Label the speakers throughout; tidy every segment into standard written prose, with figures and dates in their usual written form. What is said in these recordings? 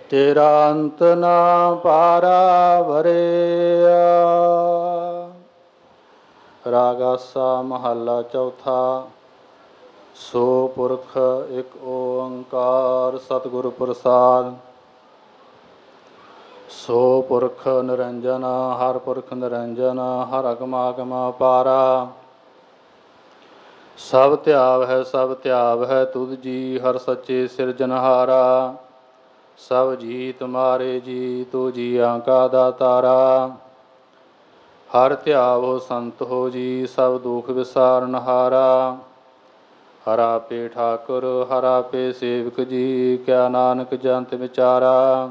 Speaker 1: ਤੇਰਾ ਅੰਤ ਨਾ ਪਾਰਾ ਵਰਿਆ। ਰਾਗ ਆਸਾ ਮਹੱਲਾ ਚੌਥਾ। ਸੋ ਪੁਰਖ ਇੱਕ ਓੰਕਾਰ ਸਤਿਗੁਰ ਪ੍ਰਸਾਦਿ। ਸੋ ਪੁਰਖ ਨਿਰੰਜਨ ਹਰ ਪੁਰਖ ਨਿਰੰਜਨ ਹਰ ਅਗਮ ਅਪਾਰਾ। ਸਭ ਧਿਆਵ ਹੈ ਸਭ ਧਿਆਵ ਹੈ ਤੁਧ ਜੀ ਹਰ ਸੱਚੇ ਸਿਰਜਨਹਾਰਾ। ਸਭ ਜੀ ਤੁਮਾਰੇ ਜੀ ਤੂ ਜੀਆਂ ਕਾ ਦਾਤਾਰਾ। ਹਰ ਧਿਆਵੋ ਸੰਤ ਹੋ ਜੀ ਸਭ ਦੁਖ ਵਿਸਾਰਨਹਾਰਾ। ਹਰ ਆਪੇ ਠਾਕੁਰ ਹਰ ਆਪੇ ਸੇਵਕ ਜੀ ਕਿਆ ਨਾਨਕ ਜੰਤ ਵਿਚਾਰਾ।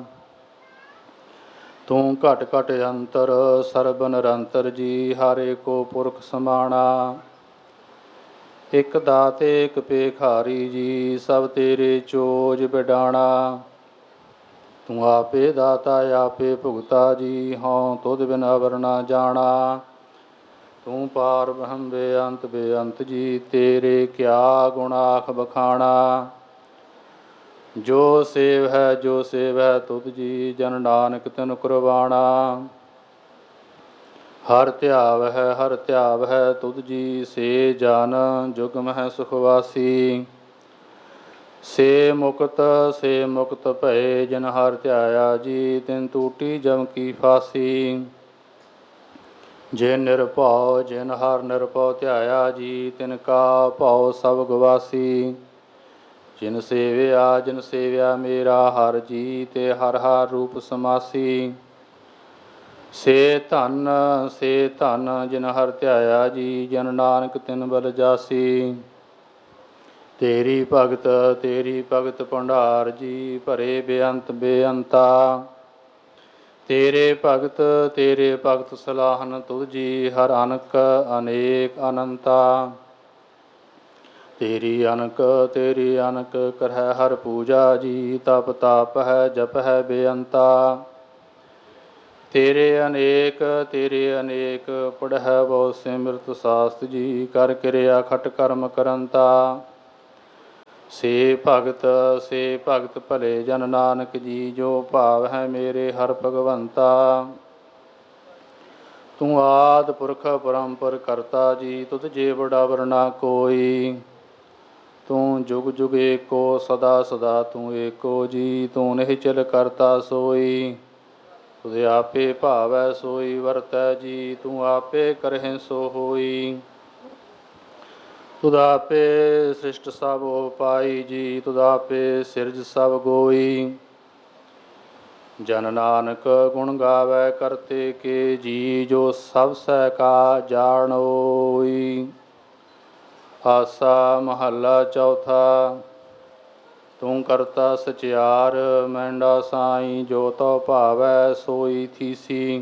Speaker 1: ਤੂੰ ਘਟ ਘਟ ਅੰਤਰ ਸਰਬ ਨਿਰੰਤਰ ਜੀ ਹਰ ਏਕੋ ਪੁਰਖ ਸਮਾਣਾ। ਇਕ ਦਾਤੇ ਇਕ ਭੇਖਾਰੀ ਜੀ ਸਭ ਤੇਰੇ ਚੋਜ ਬਿਡਾਣਾ। ਤੂੰ ਆਪੇ ਦਾਤਾ ਆਪੇ ਭੁਗਤਾ ਜੀ ਹਉ ਤੁਧ ਬਿਨ ਅਵਰ ਨਾ ਜਾਣਾ। ਤੂੰ ਪਾਰ ਬ੍ਰਹਮ ਬੇਅੰਤ ਬੇਅੰਤ ਜੀ ਤੇਰੇ ਕਿਆ ਗੁਣ ਆਖ ਬਖਾਣਾ। ਜੋ ਸੇਵ ਹੈ ਤੁਧ ਜੀ ਜਨ ਨਾਨਕ ਤਿਨ ਕੁਰਬਾਣਾ। ਹਰ ਧਿਆਵ ਹੈ ਤੁਧ ਜੀ ਸੇ ਜਨ ਜੁਗ ਮਹਿ ਸੁਖਵਾਸੀ। ਸੇ ਮੁਕਤ ਭਏ ਜਿਨ ਹਰਿ ਧਿਆਇਆ ਜੀ ਤਿਨ ਟੂਟੀ ਜਮ ਕੀ ਫਾਸੀ। ਜੇ ਨਿਰਭਉ ਜਿਨ ਹਰਿ ਨਿਰਭਉ ਧਿਆਇਆ ਜੀ ਤਿਨ ਕਾ ਭਉ ਸਭ ਗਵਾਸੀ। ਜਿਨ ਸੇਵਿਆ ਮੇਰਾ ਹਰਿ ਜੀ ਤੇ ਹਰਿ ਹਰਿ ਰੂਪ ਸਮਾਸੀ। ਸੇ ਧਨ ਜਿਨ ਹਰਿ ਧਿਆਇਆ ਜੀ ਜਨ ਨਾਨਕ ਤਿਨ ਬਲ ਜਾਸੀ। ਤੇਰੀ ਭਗਤ ਭੰਡਾਰ ਜੀ ਭਰੇ ਬੇਅੰਤ ਬੇਅੰਤਾ। ਤੇਰੇ ਭਗਤ ਸਲਾਹਨ ਤੁਧ ਜੀ ਹਰ ਅਨਕ ਅਨੇਕ ਅਨੰਤਾ। ਤੇਰੀ ਅਨਕ ਕਰਹਿ ਹਰ ਪੂਜਾ ਜੀ ਤਪ ਤਾਪ ਹੈ ਜਪ ਹੈ ਬੇਅੰਤਾ। ਤੇਰੇ ਅਨੇਕ ਪੜ੍ਹੈ ਬਹੁ ਸਿਮਰਤ ਸਾਸਤ ਜੀ ਕਰ ਕਿਰਿਆ ਖਟ ਕਰਮ ਕਰੰਤਾ। ਸੇ ਭਗਤ ਭਲੇ ਜਨ ਨਾਨਕ ਜੀ ਜੋ ਭਾਵ ਹੈ ਮੇਰੇ ਹਰਿ ਭਗਵੰਤਾ। ਤੂੰ ਆਦਿ ਪੁਰਖ ਪਰੰਪਰ ਕਰਤਾ ਜੀ ਤੁਧ ਜੇ ਵਡਾਵਰ ਨਾ ਕੋਈ। ਤੂੰ ਜੁਗ ਜੁਗ ਏਕੋ ਸਦਾ ਸਦਾ ਤੂੰ ਏਕੋ ਜੀ ਤੂੰ ਨਿਹਚਲ ਕਰਤਾ ਸੋਈ। ਤੁਧ ਆਪੇ ਭਾਵੈ ਸੋਈ ਵਰਤੈ ਜੀ ਤੂੰ ਆਪੇ ਕਰਹਿ ਸੋ ਹੋਈ। ਤੁਧ ਆਪੇ ਸ੍ਰਿਸ਼ਟ ਸਭ ਉਪਾਈ ਜੀ ਤੁਧ ਆਪੇ ਸਿਰਜ ਸਭ ਗੋਈ। ਜਨ ਨਾਨਕ ਗੁਣ ਗਾਵੈ ਕਰਤੇ ਕੇ ਜੀ ਜੋ ਸਭ ਸਹਿ ਕਾ ਜਾਣੋਈ। ਆਸਾ ਮਹੱਲਾ ਚੌਥਾ। ਤੂੰ ਕਰਤਾ ਸਚਿਆਰ ਮਹਿੰਡਾ ਸਾਈ ਜੋ ਤਉ ਭਾਵੈ ਸੋਈ ਥੀਸੀ।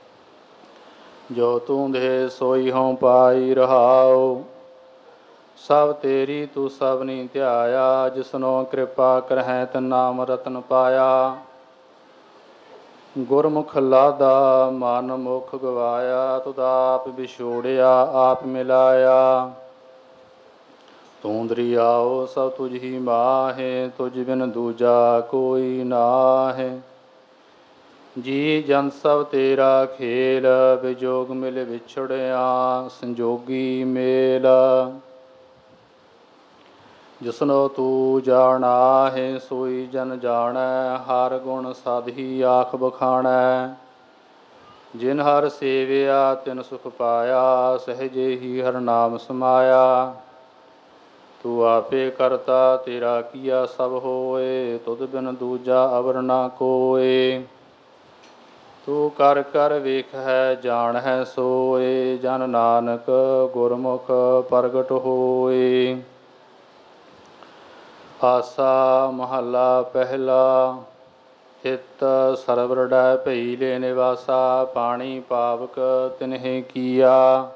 Speaker 1: ਜੋ ਤੂੰ ਦੇ ਸੋਈ ਹਉ ਪਾਈ ਰਹਾਉ। ਸਭ ਤੇਰੀ ਤੂੰ ਸਭਨੀ ਧਿਆਇਆ ਜਿਸਨੋ ਕਿਰਪਾ ਕਰਹਿ ਤਿਨ ਨਾਮ ਰਤਨ ਪਾਇਆ। ਗੁਰਮੁਖ ਲਾਦਾ ਮਨ ਮੁਖ ਗਵਾਇਆ ਤੁਧ ਆਪ ਵਿਛੋੜਿਆ ਆਪ ਮਿਲਾਇਆ। ਤੂੰ ਦਰਿਆਓ ਸਭ ਤੁਝ ਹੀ ਮਾਹੇ ਤੁਝ ਬਿਨ ਦੂਜਾ ਕੋਈ ਨਾਹੇ। ਜੀ ਜਨ ਸਭ ਤੇਰਾ ਖੇਲ ਵਿਜੋਗ ਮਿਲ ਵਿਛੜਿਆ ਸੰਜੋਗੀ ਮੇਲ। ਜਿਸਨੋ ਤੂੰ ਜਾਣਾਹੇ ਸੋਈ ਜਨ ਜਾਣੈ ਹਰ ਗੁਣ ਸਾਧੀ ਆਖ ਬਖਾਣੈ। ਜਿਨ ਹਰਿ ਸੇਵਿਆ ਤਿਨ ਸੁਖ ਪਾਇਆ ਸਹਿਜੇ ਹੀ ਹਰਿ ਨਾਮ ਸਮਾਇਆ। ਤੂੰ ਆਪੇ ਕਰਤਾ ਤੇਰਾ ਕੀਆ ਸਭ ਹੋਏ ਤੁਧ ਬਿਨ ਦੂਜਾ ਅਵਰ ਨਾ ਕੋਇ। ਤੂੰ ਕਰ ਕਰ ਵੇਖੈ ਜਾਣਹਿ ਸੋਇ ਜਨ ਨਾਨਕ ਗੁਰਮੁਖ ਪ੍ਰਗਟ ਹੋਇ। ਆਸਾ ਮਹੱਲਾ ਪਹਿਲਾ। ਹਿਤ ਸਰਵਰੜੈ ਭਈ ਲੈ ਨਿਵਾਸਾ ਪਾਣੀ ਪਾਵਕ ਤਿਨਹਿ ਕੀਆ।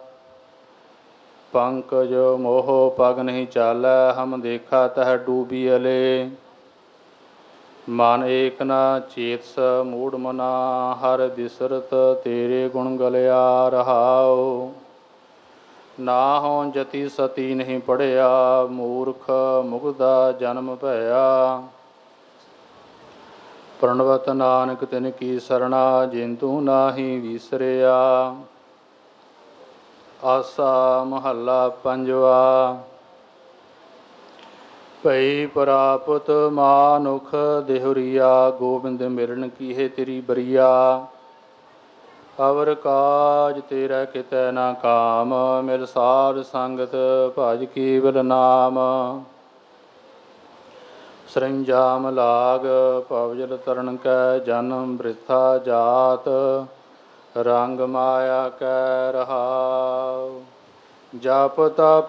Speaker 1: ਪੰਕਜ ਮੋਹ ਪਗ ਨਹੀਂ ਚਾਲੈ ਹਮ ਦੇਖਾ ਤਹ ਡੂਬੀਅਲੇ। ਮਨ ਏਕ ਨ ਚੇਤਸ ਮੂੜ ਮਨਾ ਹਰਿ ਬਿਸਰਤ ਤੇਰੇ ਗੁਣ ਗਲਿਆ ਰਹਾਉ। ਨਾਹੋ ਜਤੀ ਸਤੀ ਨਹੀਂ ਪੜ੍ਹਿਆ ਮੂਰਖ ਮੁਗਧਾ ਜਨਮ ਭਇਆ। ਪ੍ਰਣਵਤ ਨਾਨਕ ਤਿਨ ਕੀ ਸਰਣਾ, ਜਿਨ ਤੂੰ ਨਾਹੀ ਵਿਸਰਿਆ। ਆਸਾ ਮਹੱਲਾ ਪੰਜਵਾ। ਭਈ ਪ੍ਰਾਪਤ ਮਾਨੁਖ ਦੇਹੁਰੀਆ, ਗੋਬਿੰਦ ਮਿਲਣ ਕੀਹੇ ਤੇਰੀ ਬਰੀਆ। ਅਵਰ ਕਾਜ ਤੇਰਾ ਕਿਤੈ ਨਾ ਕਾਮ, ਮਿਲ ਸਾਧ ਸੰਗਤ ਭਜ ਕੇਵਲ ਨਾਮ। ਸਰੰਜਾਮ ਲਾਗ ਭਵਜਲ ਤਰਨ ਕੈ, ਜਨਮ ਬ੍ਰਿਥਾ ਜਾਤ ਰੰਗ ਮਾਇਆ ਕੈ ਰਹਾਉ। ਜਪ ਤਪ